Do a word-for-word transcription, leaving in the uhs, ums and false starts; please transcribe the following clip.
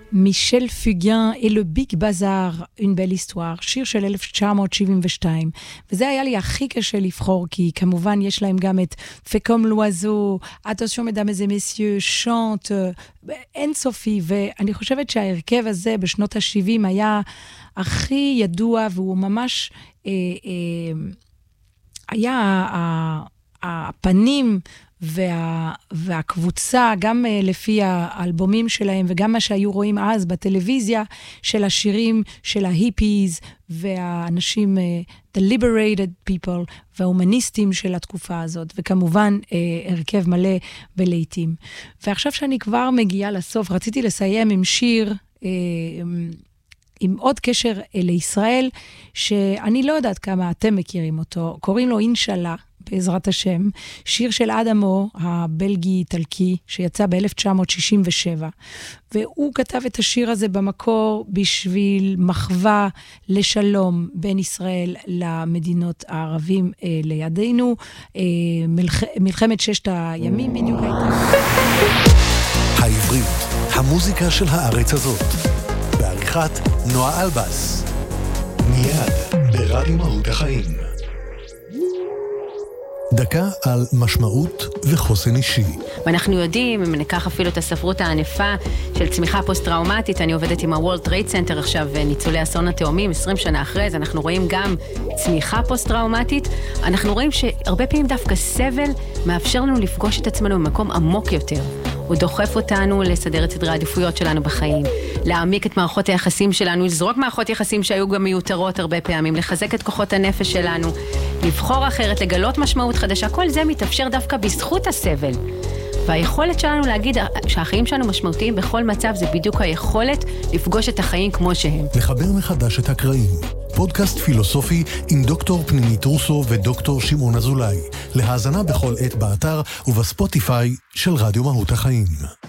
מישל פוגן et le Big Bazar, une belle histoire, שיר של אלף תשע מאות שבעים ושתיים. וזה היה לי הכי קשה לבחור, כי כמובן יש להם גם את פקום לואזו, Attention mesdames et messieurs, chante, אינסופי, ואני חושבת שההרכב הזה בשנות ה-שבעים היה הכי ידוע, והוא ממש אה, אה, היה הפנים וה, והקבוצה, גם uh, לפי האלבומים שלהם, וגם מה שהיו רואים אז בטלוויזיה, של השירים של ההיפיז, והאנשים, uh, the liberated people, וההומניסטים של התקופה הזאת, וכמובן uh, הרכב מלא בלהיטים. ועכשיו שאני כבר מגיעה לסוף, רציתי לסיים עם שיר, uh, עם עוד קשר uh, לישראל, שאני לא יודעת כמה אתם מכירים אותו, קוראים לו אינשאללה, בעזרת השם, שיר של אדמו, הבלגי-טלקי, שיצא ב-אלף תשע מאות שישים ושבע. והוא כתב את השיר הזה במקור בשביל מחווה לשלום בין ישראל למדינות הערבים אה, לידינו. אה, מלח... מלחמת ששת הימים בדיוק הייתה. העברית, המוזיקה של הארץ הזאת. בעריכת נועה אלבס. מיד ברדיו מהות החיים. דקה על משמעות וחוסן אישי. ואנחנו יודעים, אם ניקח אפילו את הספרות הענפה של צמיחה פוסט-טראומטית, אני עובדת עם ה-World Trade Center עכשיו, ניצולי אסון התאומים, עשרים שנה אחרי, אז אנחנו רואים גם צמיחה פוסט-טראומטית. אנחנו רואים שהרבה פעמים דווקא סבל מאפשר לנו לפגוש את עצמנו במקום עמוק יותר. הוא דוחף אותנו לסדר את סדרי העדיפויות שלנו בחיים, להעמיק את מערכות היחסים שלנו, לזרוק מערכות יחסים שהיו גם מיותרות הרבה פעמים, לחזק את כוחות הנפש שלנו, לבחור אחרת, לגלות משמעות חדשה. כל זה מתאפשר דווקא בזכות הסבל. והיכולת שלנו להגיד שהחיים שלנו משמעותיים בכל מצב, זה בדיוק היכולת לפגוש את החיים כמו שהם. לחבר מחדש את הקרעים. פודקאסט פילוסופי עם דוקטור פנימית רוסו ודוקטור שמעון אזולאי. להאזנה בכל עת באתר ובספוטיפיי של רדיו מהות החיים.